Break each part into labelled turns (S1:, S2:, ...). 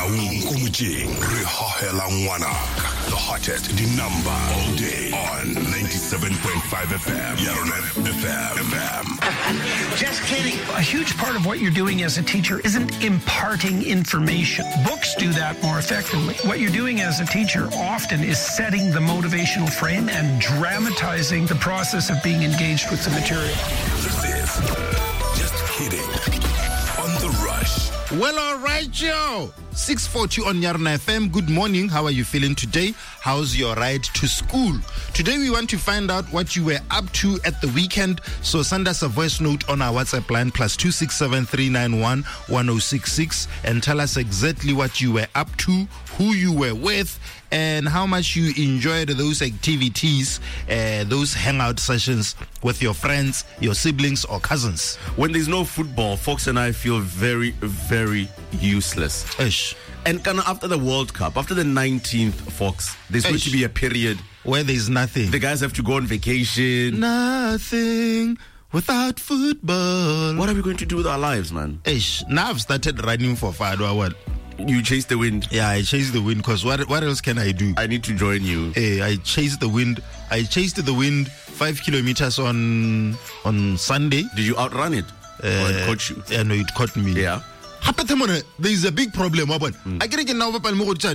S1: Re hahela ngwanaka. The hottest, the number all day on 97.5 FM. Yarona FM.
S2: Just kidding. A huge part of what you're doing as a teacher isn't imparting information. Books do that more effectively. What you're doing as a teacher often is setting the motivational frame and dramatizing the process of being engaged with the material.
S1: This is Just Kidding on The Rush.
S3: Well, all right, yo. 6:40 on Yarna FM. Good morning. How are you feeling today? How's your ride to school? Today, we want to find out what you were up to at the weekend. So send us a voice note on our WhatsApp line, +267 391 1066, and tell us exactly what you were up to, who you were with, and how much you enjoyed those activities, those hangout sessions with your friends, your siblings, or cousins.
S4: When there's no football, Fox and I feel very, very useless.
S3: Ish.
S4: And kind of after the World Cup, after the 19th, Fox, there's going to be a period
S3: where there's nothing.
S4: The guys have to go on vacation.
S3: Nothing without football.
S4: What are we going to do with our lives, man?
S3: Ish. Now I've started running for Fadwa. What?
S4: You chase the wind?
S3: Yeah, I chase the wind because what else can I do?
S4: I need to join you.
S3: Hey, I chased the wind. I chased the wind 5 kilometers on Sunday.
S4: Did you outrun it? Or it caught you?
S3: Yeah, no, it caught me.
S4: Yeah.
S3: There is a big problem. I get now dude,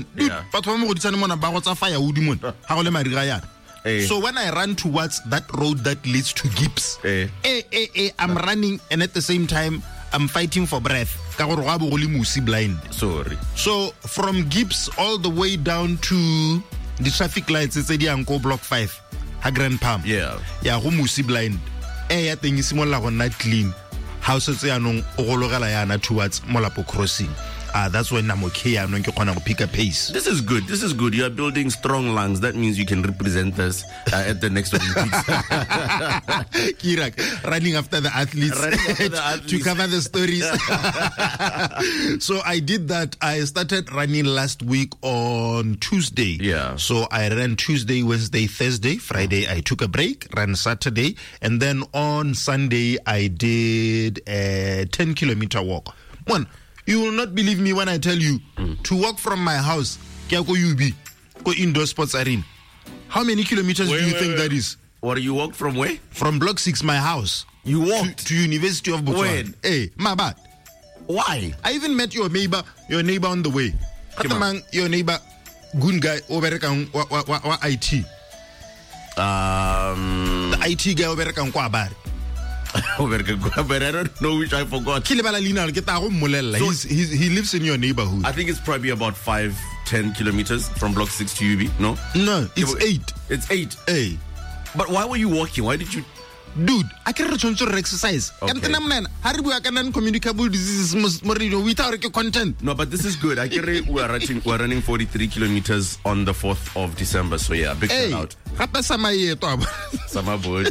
S3: so when I run towards that road that leads to Gibbs, I'm running, and at the same time I'm fighting for breath. Blind.
S4: Sorry.
S3: So from Gibbs all the way down to the traffic lights, it's Anko Block 5, Grand Palm.
S4: Yeah.
S3: Yeah, Musi blind. I think it's more like not clean. Houses are towards Molapo crossing. That's when I'm okay. I'm not going to pick a pace.
S4: This is good. This is good. You are building strong lungs. That means you can represent us at the next Olympics.
S3: Kirak, running after the athletes, to cover the stories. So I did that. I started running last week on Tuesday.
S4: Yeah.
S3: So I ran Tuesday, Wednesday, Thursday. Friday, I took a break, ran Saturday. And then on Sunday, I did a 10-kilometer walk. You will not believe me when I tell you to walk from my house, go indoor sports arena. How many kilometers do you think that is?
S4: What, you walked from where?
S3: From Block 6, my house.
S4: You walked
S3: to University of Botswana. Hey, my bad.
S4: Why?
S3: I even met your neighbor on the way. Your neighbor, good guy over IT. The IT guy over
S4: but I don't know which I forgot.
S3: He lives in your neighborhood.
S4: I think it's probably about 5-10 kilometers from Block 6 to UB. No,
S3: it's 8.
S4: It's 8.
S3: Hey,
S4: but why were you walking? Why did you?
S3: Dude, I can't exercise. Communicable diseases without content.
S4: No, but this is good. We're running 43 kilometers on the 4th of December. So yeah, big shout out. Sama boy.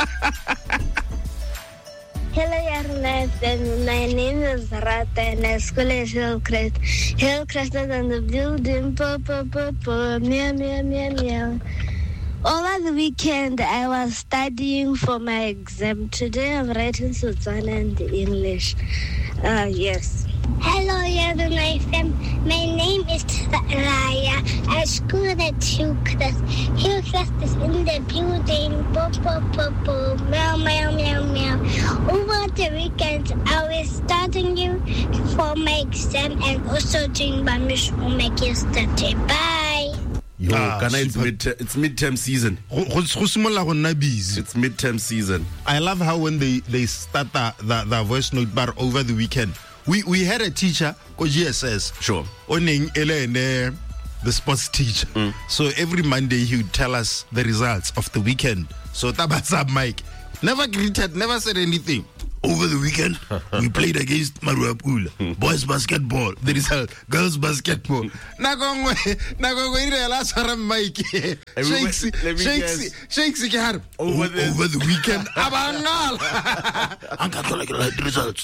S5: Hello, Yarna. My name is Rata, and I school is Hillcrest. Hillcrest is on the building. Meow, meow, meow, meow. Over the weekend, I was studying for my exam. Today, I'm writing Setswana and English. Yes.
S6: Hello, Yarna FM. My name is Raya. I school at Hillcrest. Hillcrest is in the building. Meow, meow, meow, meow. Over the weekend, I was studying for my exam and also doing my homework yesterday. Bye.
S4: It's midterm season. It's midterm season.
S3: I love how when they start the voice note bar over the weekend. We had a teacher, GSS.
S4: Sure.
S3: The sports teacher. So every Monday he would tell us the results of the weekend. So Tabasab Mike never greeted, never said anything. Over the weekend, we played against Maruapula. Boys basketball. The result, girls basketball. Over the weekend, the results.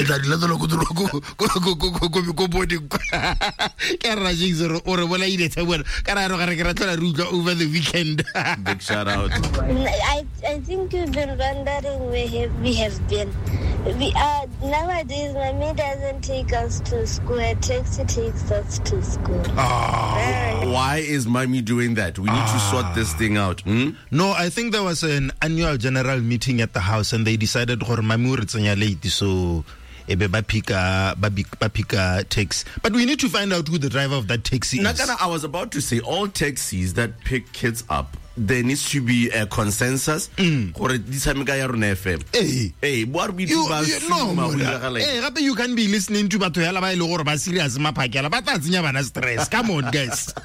S3: Over the weekend.
S4: Big shout out.
S5: I think you've been wondering where we have been. Nowadays, mommy doesn't take us to school. A taxi takes us to school.
S4: Why is mommy doing that? We need to sort this thing out.
S3: No, I think there was an annual general meeting at the house, and they decided gore mami o re tsenya late, so ebe ba pika taxi. But we need to find out who the driver of that taxi is.
S4: Nakana, I was about to say all taxis that pick kids up, there needs to be a consensus. Gore di tshameka ya rona FM. Hey, what we do about
S3: you can be listening to batho yala ba ile gore ba serious maphakela ba tla tsenya bana stress. Come on, guys.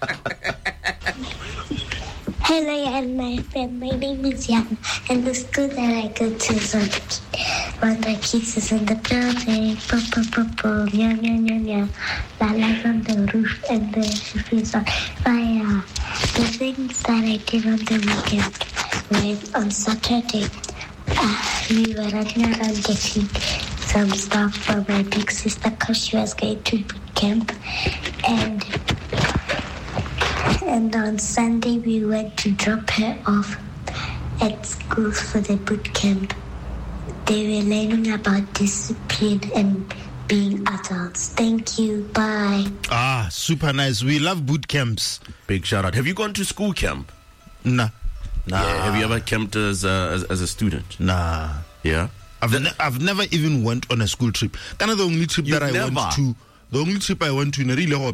S6: Hello, Jan, my friend. My name is Jan, and the school that I go to is one of my kids is in the building. Meow, meow, meow, meow. Lala's on the roof, and the roof is on fire. The things that I did on the weekend were on Saturday. We were running around getting some stuff for my big sister because she was going to boot camp, and on Sunday we went to drop her off at school for the boot camp. They were learning about discipline and being adults. Thank you. Bye.
S3: Super nice. We love boot camps.
S4: Big shout out. Have you gone to school camp?
S3: Nah.
S4: Yeah. Have you ever camped as a student?
S3: Nah.
S4: Yeah.
S3: I've never even went on a school trip. Kind of the only trip that I went to. The only trip I went to,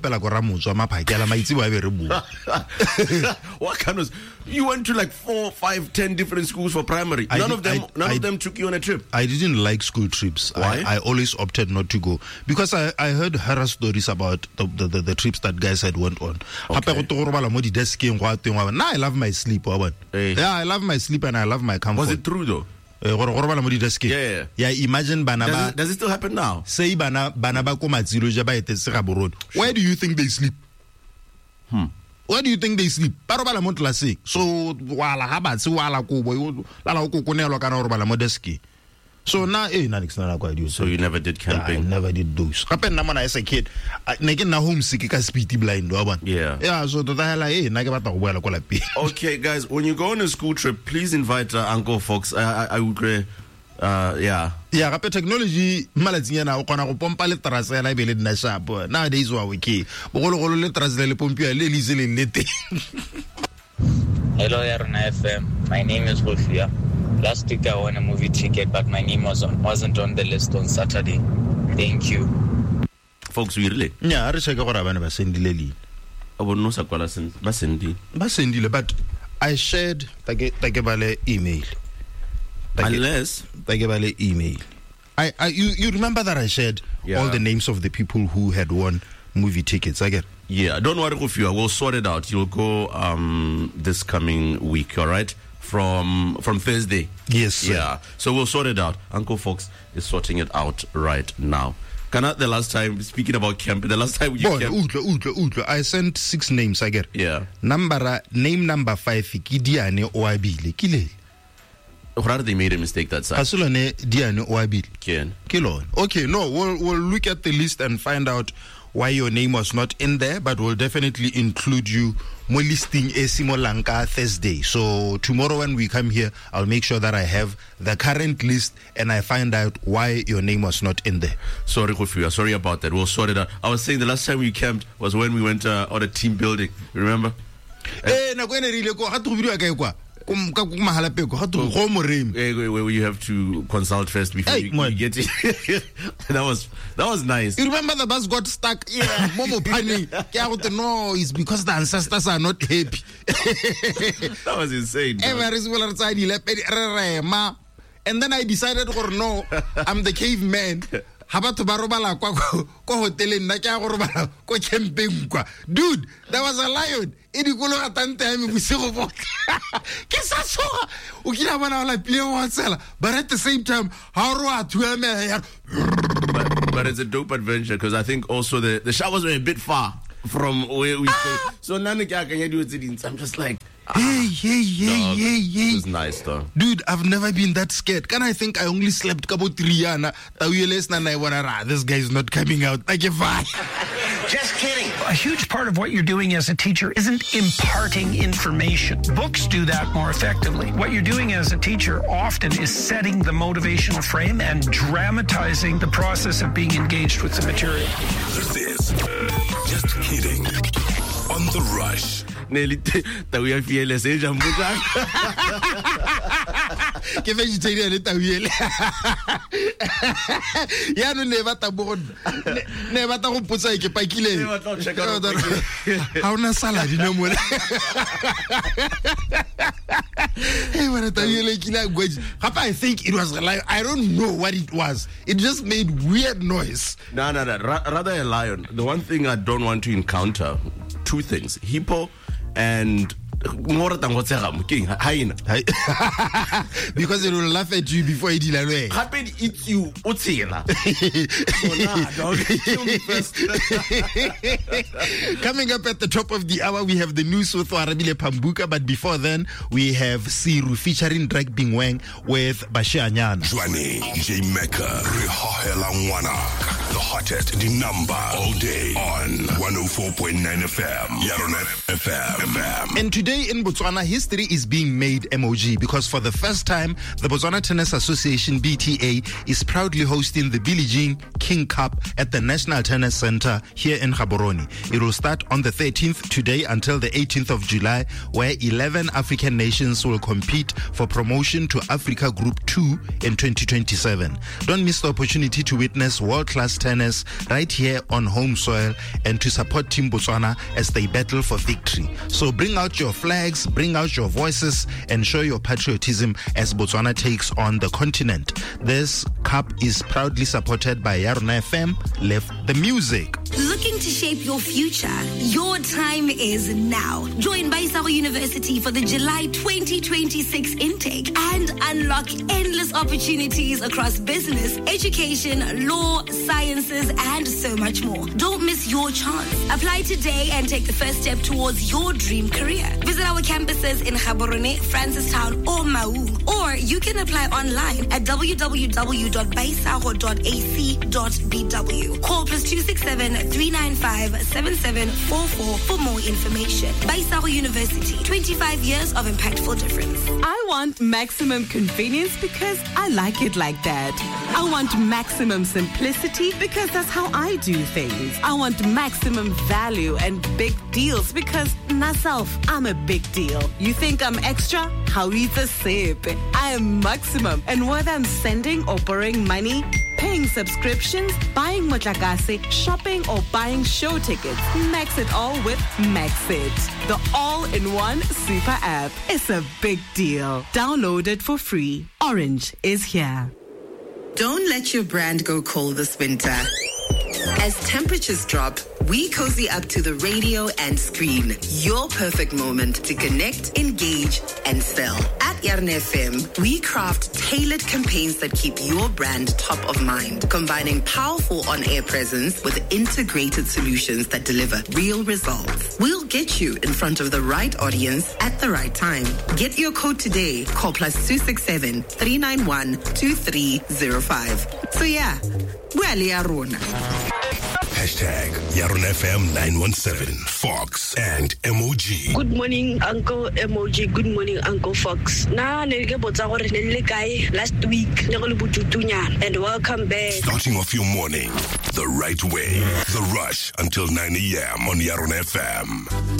S4: what kind of? You went to like 4, 5, 10 different schools for primary. None of them took you on a trip.
S3: I didn't like school trips.
S4: Why?
S3: I always opted not to go because I heard horror stories about the trips that guys had went on.
S4: Okay.
S3: Now I love my sleep.
S4: Hey.
S3: Yeah, I love my sleep and I love my comfort.
S4: Was it true though?
S3: Yeah. Imagine bana.
S4: Does it still happen now?
S3: Say bana ba ko matsilo ja ba etetse ga borona. Where do you think they sleep? Where do you think they sleep? Ba robala mo tlaseng. So wala ha batse wala ko boy la go konelwa kana robala mo desk. So now
S4: So you never did camping?
S3: I never did those. Happen na as a kid. Na homesick ka speedy blind. Yeah, so
S4: okay, guys, when you go on a school trip, please invite Uncle Fox. I would agree. Yeah,
S3: gape technology malatsing yana o kgona go pompa le terasa ya lebele dina sharp. Nowadays wa okay. Bogologolo le terasa le pompia le le zele le teng.
S7: Hello, Yarona FM. My name is Rufia. Last week I won a movie ticket, but my name wasn't on the list on Saturday. Thank you.
S4: Folks, we really?
S3: Yeah, I check gore abana ba sendile le.
S4: No sa kwala ba
S3: sendile, but I shared take email.
S4: Unless
S3: take email. You remember that I shared all the names of the people who had won movie tickets, I get.
S4: Yeah, don't worry, Rufia. We'll sort it out. You'll go this coming week, all right? From Thursday.
S3: Yes, sir.
S4: Yeah. So we'll sort it out. Uncle Fox is sorting it out right now. The last time, speaking about camp, the last time you camped.
S3: I sent 6 names, I get.
S4: Yeah.
S3: Name number 5, Diane Oabile. Kile.
S4: Rather they made a mistake that side.
S3: Asulane Diane Oabile.
S4: Kilon.
S3: Okay, no, we'll look at the list and find out why your name was not in there, but we'll definitely include you more listing Simolanka Thursday. So tomorrow when we come here, I'll make sure that I have the current list and I find out why your name was not in there.
S4: Sorry, Kofia. Sorry about that. We'll sort it out. I was saying the last time we camped was when we went on a team building. Remember?
S3: You have
S4: to consult first before you get it. that was nice.
S3: You remember the bus got stuck? Yeah. Momo panic. No, it's because the ancestors are not happy.
S4: That was insane.
S3: And then I decided, no, I'm the caveman. Dude, there was a lion. But at the same time,
S4: but it's a dope adventure because I think also the showers were a bit far from where we stayed. So I'm just like,
S3: hey.
S4: It was nice though.
S3: Dude, I've never been that scared. Can I think I only slept about 3 years? This guy is not coming out. Like a
S2: Just kidding. A huge part of what you're doing as a teacher isn't imparting information. Books do that more effectively. What you're doing as a teacher often is setting the motivational frame and dramatizing the process of being engaged with the material.
S1: This is Just Kidding on The Rush.
S4: Nelly, we are fearless.
S3: Ke vegetarian le tawele ya no ne bata go potsa ke pakile ha una salad no mo hey when tawele kila gweji I think it was like I don't know what it was. It just made weird noise.
S4: No, rather a lion. The one thing I don't want to encounter, two things: hippo and because
S3: it will laugh at you before it will
S4: happen. Eats you.
S3: Coming up at the top of the hour, we have the news with Arabile Pambuka, but before then, we have Siru featuring Drake Bingweng with Bashir Anyana.
S1: Johnny J Mecca, Rihohela Ngwanak. The hottest number all day on 104.9 FM, Yaronet FM.
S3: And today in Botswana, history is being made MOG because for the first time, the Botswana Tennis Association, BTA, is proudly hosting the Billie Jean King Cup at the National Tennis Center here in Gaborone. It will start on the 13th today until the 18th of July, where 11 African nations will compete for promotion to Africa Group 2 in 2027. Don't miss the opportunity to witness world-class tennis right here on home soil and to support Team Botswana as they battle for victory. So bring out your flags, bring out your voices, and show your patriotism as Botswana takes on the continent. This cup is proudly supported by Yarona FM. Live the music.
S8: Looking to shape your future? Your time is now. Join Baisago University for the July 2026 intake and unlock endless opportunities across business, education, law, sciences, and so much more. Don't miss your chance. Apply today and take the first step towards your dream career. Visit our campuses in Gaborone, Francistown, or Maun. Or you can apply online at www.baisago.ac.bw. Call +267 395 7744 for more information. Baisago University, 25 years of impactful difference.
S9: I want maximum convenience because I like it like that. I want maximum simplicity because that's how I do things. I want maximum value and big deals because myself, I'm a big deal. You think I'm extra? How is the sip? I am maximum. And whether I'm sending or borrowing money, paying subscriptions, buying motlakase, shopping or buying show tickets, max it all with Maxit, the all-in-one super app. It's a big deal. Download it for free. Orange is here.
S10: Don't let your brand go cold this winter. As temperatures drop, we cozy up to the radio and screen. Your perfect moment to connect, engage, and sell. At Yarn FM, we craft tailored campaigns that keep your brand top of mind, combining powerful on-air presence with integrated solutions that deliver real results. We'll get you in front of the right audience at the right time. Get your code today. Call +267 391 2305. So yeah, well, Yarona.
S1: Hashtag Yarona FM 917, Fox and MOG.
S11: Good morning, Uncle MOG. Good morning, Uncle Fox. Last week, and welcome back.
S1: Starting off your morning the right way. The Rush until 9 a.m. on Yarona FM.